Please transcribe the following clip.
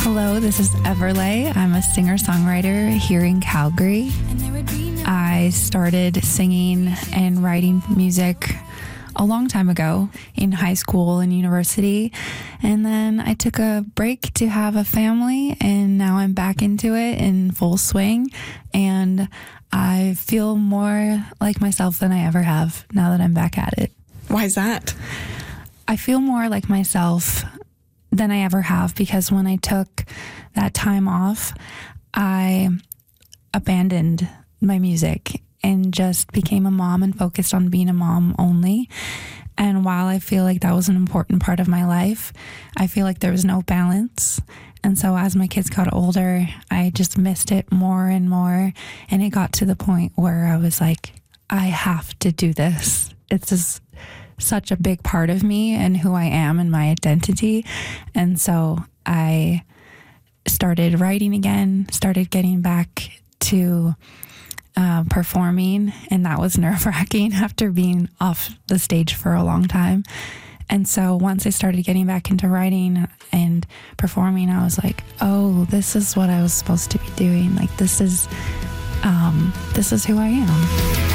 Hello, this is Everlay. I'm a singer-songwriter here in Calgary. I started singing and writing music a long time ago in high school and university. And then I took a break to have a family, and now I'm back into it in full swing. And I feel more like myself than I ever have now that I'm back at it. Why is that? I feel more like myself than I ever have because when I took that time off, I abandoned my music and just became a mom and focused on being a mom only. And while I feel like that was an important part of my life, I feel like there was no balance. And so as my kids got older, I just missed it more and more. And it got to the point where I was like, I have to do this. It's just such a big part of me and who I am and my identity. And so I started writing again, started getting back to performing, and that was nerve-wracking after being off the stage for a long time. And so once I started getting back into writing and performing, I was like, oh, this is what I was supposed to be doing. Like, this is who I am.